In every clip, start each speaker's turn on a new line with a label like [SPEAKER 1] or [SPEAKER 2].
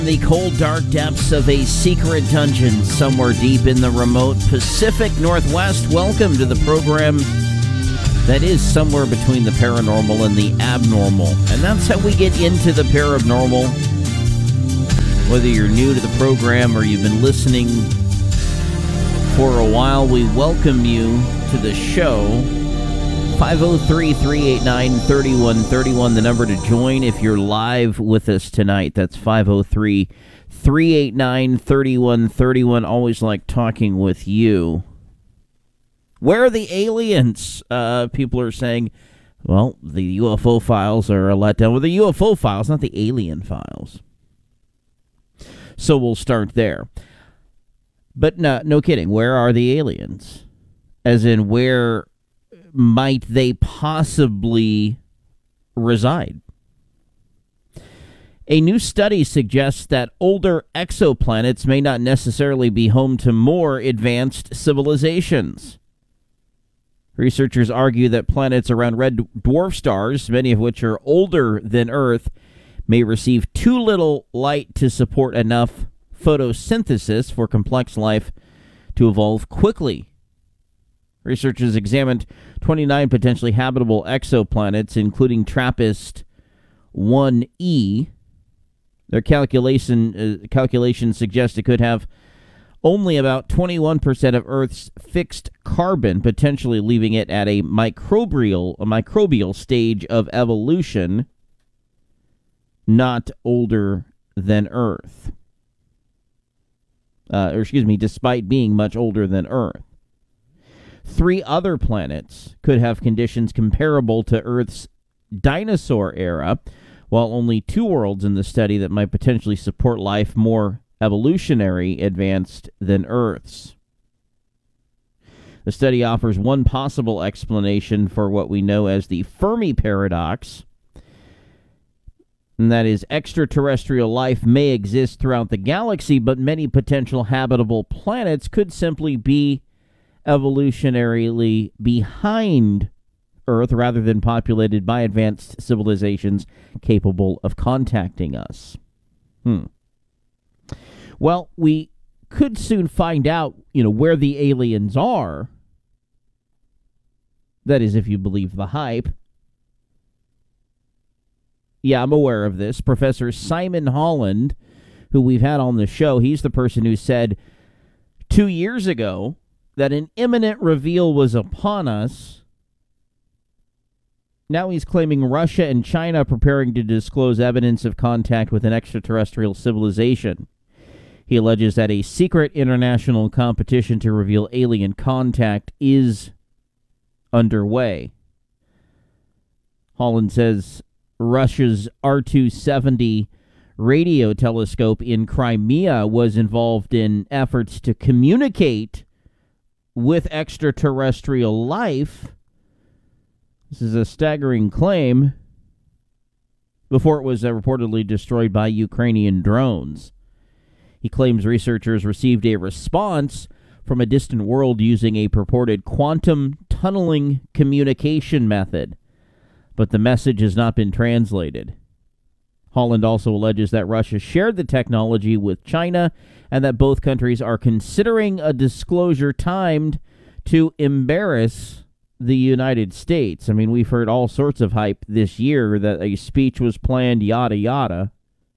[SPEAKER 1] The cold, dark depths of a secret dungeon somewhere deep in the remote Pacific Northwest. Welcome to the program that is somewhere between the paranormal and the abnormal. And that's how we get into the paranormal. Whether you're new to the program or you've been listening for a while, we welcome you to the show. 503-389-3131, the number to join if you're live with us tonight. That's 503-389-3131. Always like talking with you. Where are the aliens? People are saying, well, the UFO files are a letdown. Well, the UFO files, not the alien files. So we'll start there. But no kidding. Where are the aliens? As in, where might they possibly reside? A new study suggests that older exoplanets may not necessarily be home to more advanced civilizations. Researchers argue that planets around red dwarf stars, many of which are older than Earth, may receive too little light to support enough photosynthesis for complex life to evolve quickly. Researchers examined 29 potentially habitable exoplanets, including TRAPPIST-1e. Their calculations suggest it could have only about 21% of Earth's fixed carbon, potentially leaving it at a microbial stage of evolution, not older than Earth. Despite being much older than Earth. 3 other planets could have conditions comparable to Earth's dinosaur era, while only 2 worlds in the study that might potentially support life more evolutionary advanced than Earth's. The study offers one possible explanation for what we know as the Fermi paradox, and that is extraterrestrial life may exist throughout the galaxy, but many potential habitable planets could simply be evolutionarily behind Earth rather than populated by advanced civilizations capable of contacting us. Well, we could soon find out, where the aliens are. That is, if you believe the hype. Yeah, I'm aware of this. Professor Simon Holland, who we've had on the show, he's the person who said 2 years ago that an imminent reveal was upon us. Now he's claiming Russia and China are preparing to disclose evidence of contact with an extraterrestrial civilization. He alleges that a secret international competition to reveal alien contact is underway. Holland says Russia's R270 radio telescope in Crimea was involved in efforts to communicate with extraterrestrial life. This is a staggering claim before it was reportedly destroyed by Ukrainian drones. He claims researchers received a response from a distant world using a purported quantum tunneling communication method, but the message has not been translated. Holland also alleges that Russia shared the technology with China and that both countries are considering a disclosure timed to embarrass the United States. I mean, we've heard all sorts of hype this year that a speech was planned, yada, yada.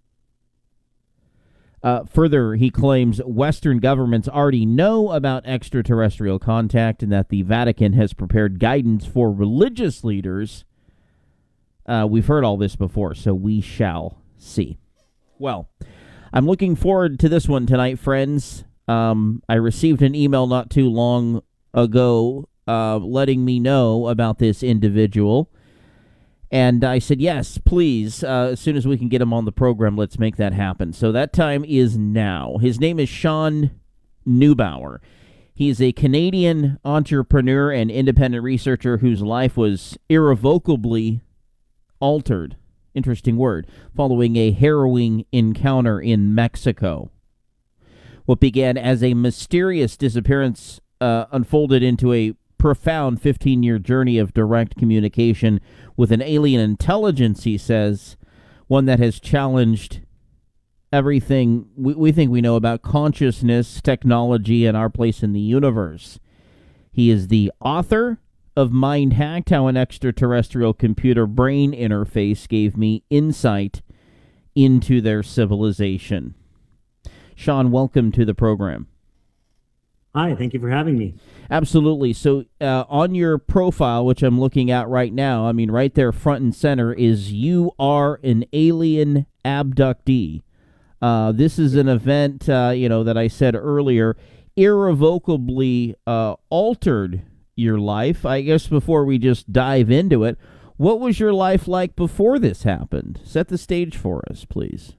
[SPEAKER 1] Further, he claims Western governments already know about extraterrestrial contact and that the Vatican has prepared guidance for religious leaders. We've heard all this before, so we shall see. Well, I'm looking forward to this one tonight, friends. I received an email not too long ago letting me know about this individual. And I said, yes, please, as soon as we can get him on the program, let's make that happen. So that time is now. His name is Sean Neubauer. He is a Canadian entrepreneur and independent researcher whose life was irrevocably altered, interesting word, following a harrowing encounter in Mexico. What began as a mysterious disappearance unfolded into a profound 15-year journey of direct communication with an alien intelligence, he says, one that has challenged everything we think we know about consciousness, technology, and our place in the universe. He is the author of Mind Hacked: How an Extraterrestrial Computer Brain Interface Gave Me Insight into Their Civilization. Sean, welcome to the program.
[SPEAKER 2] Hi, thank you for having me.
[SPEAKER 1] Absolutely. So on your profile, which I'm looking at right now, I mean, right there front and center is you are an alien abductee. This is an event, that I said earlier, irrevocably altered your life. I guess before we just dive into it, what was your life like before this happened? Set the stage for us, please.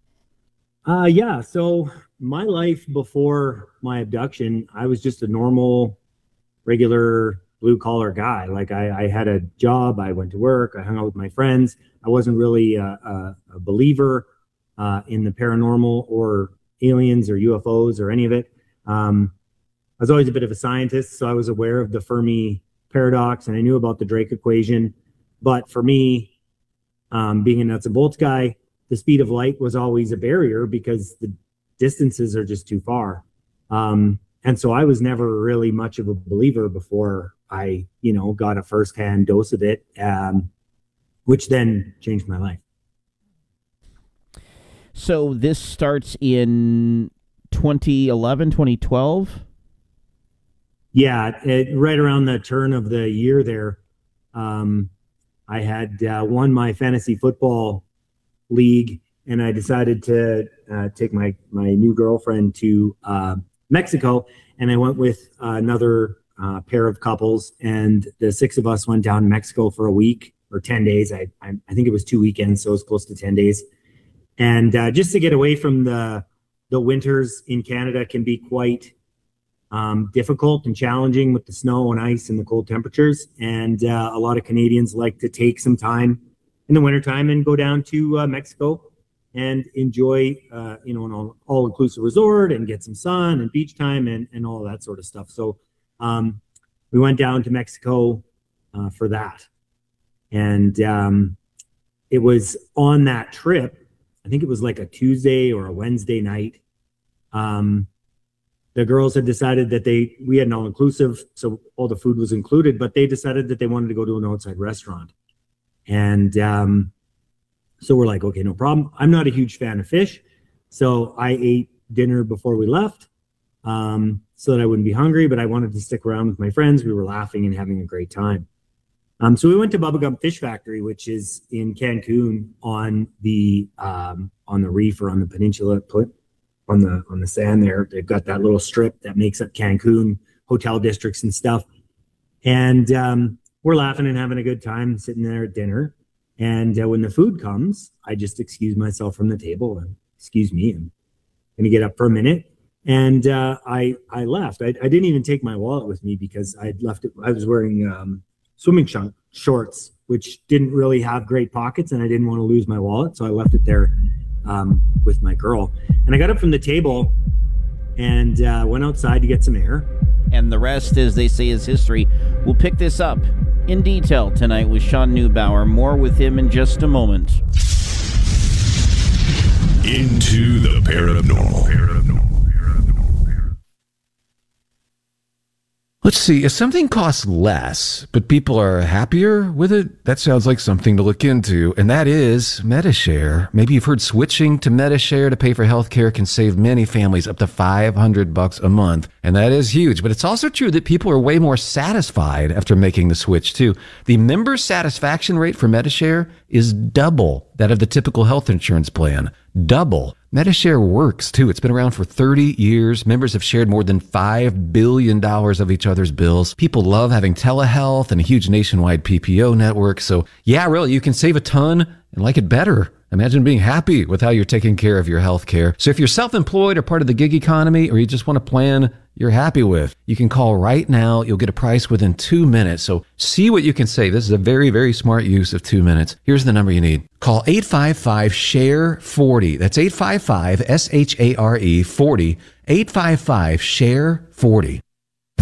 [SPEAKER 2] So my life before my abduction, I was just a normal, regular blue-collar guy. Like I had a job, I went to work, I hung out with my friends. I wasn't really a believer in the paranormal or aliens or UFOs or any of it. I was always a bit of a scientist, so I was aware of the Fermi paradox, and I knew about the Drake equation. But for me, being a nuts and bolts guy, the speed of light was always a barrier because the distances are just too far. And so I was never really much of a believer before I, got a firsthand dose of it, which then changed my life.
[SPEAKER 1] So this starts in 2011, 2012?
[SPEAKER 2] Yeah, right around the turn of the year there, I had won my fantasy football league, and I decided to take my new girlfriend to Mexico, and I went with another pair of couples, and the six of us went down to Mexico for a week or 10 days. I think it was 2 weekends, so it was close to 10 days. And just to get away from the winters in Canada can be quite difficult and challenging with the snow and ice and the cold temperatures. And a lot of Canadians like to take some time in the wintertime and go down to Mexico and enjoy, an all-inclusive resort and get some sun and beach time and all that sort of stuff. So we went down to Mexico for that. And it was on that trip, I think it was like a Tuesday or a Wednesday night. The girls had decided that we had an all-inclusive, so all the food was included, but they decided that they wanted to go to an outside restaurant. And so we're like, okay, no problem. I'm not a huge fan of fish, so I ate dinner before we left so that I wouldn't be hungry, but I wanted to stick around with my friends. We were laughing and having a great time. So we went to Bubba Gump Fish Factory, which is in Cancun on the reef or on the peninsula, on the sand there. They've got that little strip that makes up Cancun, hotel districts and stuff. And we're laughing and having a good time sitting there at dinner. And when the food comes, I just excuse myself from the table and excuse me, I'm going to get up for a minute. And I left. I didn't even take my wallet with me because I'd left it. I was wearing swimming shorts, which didn't really have great pockets, and I didn't want to lose my wallet. So I left it there with my girl. And I got up from the table and went outside to get some air.
[SPEAKER 1] And the rest, as they say, is history. We'll pick this up in detail tonight with Sean Neubauer. More with him in just a moment.
[SPEAKER 3] Into the paranormal. Let's see, if something costs less, but people are happier with it, that sounds like something to look into, and that is Medi-Share. Maybe you've heard switching to Medi-Share to pay for healthcare can save many families up to $500 a month, and that is huge. But it's also true that people are way more satisfied after making the switch, too. The member satisfaction rate for Medi-Share is double that of the typical health insurance plan. Double. Medi-Share works, too. It's been around for 30 years. Members have shared more than $5 billion of each other's bills. People love having telehealth and a huge nationwide PPO network. So, yeah, really, you can save a ton and like it better. Imagine being happy with how you're taking care of your health care. So if you're self-employed or part of the gig economy, or you just want a plan you're happy with, you can call right now. You'll get a price within 2 minutes. So see what you can save. This is a very, very smart use of 2 minutes. Here's the number you need. Call 855-SHARE-40. That's 855-SHARE-40. 855-SHARE-40.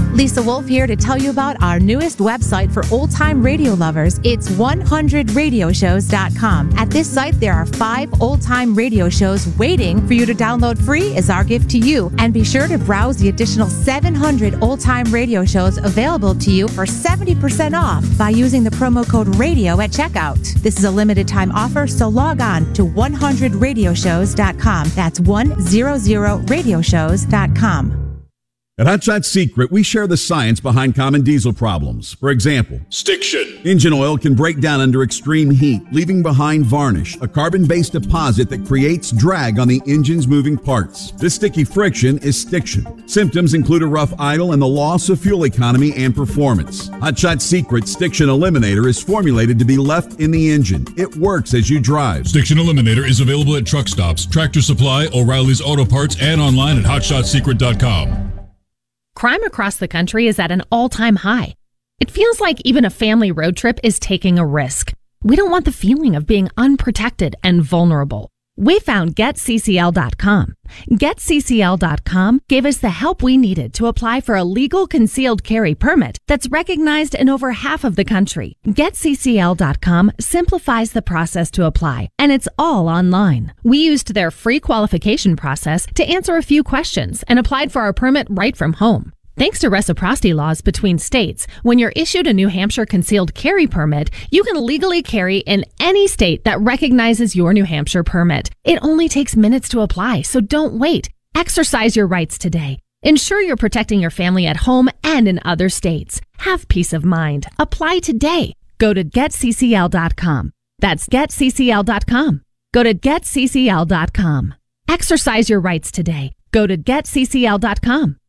[SPEAKER 4] Lisa Wolf here to tell you about our newest website for old-time radio lovers. It's 100radioshows.com. At this site, there are 5 old-time radio shows waiting for you to download free as our gift to you. And be sure to browse the additional 700 old-time radio shows available to you for 70% off by using the promo code RADIO at checkout. This is a limited time offer, so log on to 100radioshows.com. That's 100radioshows.com.
[SPEAKER 5] At Hot Shot Secret, we share the science behind common diesel problems. For example,
[SPEAKER 6] stiction.
[SPEAKER 5] Engine oil can break down under extreme heat, leaving behind varnish, a carbon-based deposit that creates drag on the engine's moving parts. This sticky friction is stiction. Symptoms include a rough idle and the loss of fuel economy and performance. Hot Shot Secret Stiction Eliminator is formulated to be left in the engine. It works as you drive.
[SPEAKER 6] Stiction Eliminator is available at truck stops, Tractor Supply, O'Reilly's Auto Parts, and online at hotshotsecret.com.
[SPEAKER 7] Crime across the country is at an all-time high. It feels like even a family road trip is taking a risk. We don't want the feeling of being unprotected and vulnerable. We found GetCCL.com. GetCCL.com gave us the help we needed to apply for a legal concealed carry permit that's recognized in over half of the country. GetCCL.com simplifies the process to apply, and it's all online. We used their free qualification process to answer a few questions and applied for our permit right from home. Thanks to reciprocity laws between states, when you're issued a New Hampshire concealed carry permit, you can legally carry in any state that recognizes your New Hampshire permit. It only takes minutes to apply, so don't wait. Exercise your rights today. Ensure you're protecting your family at home and in other states. Have peace of mind. Apply today. Go to GetCCL.com. That's GetCCL.com. Go to GetCCL.com. Exercise your rights today. Go to GetCCL.com.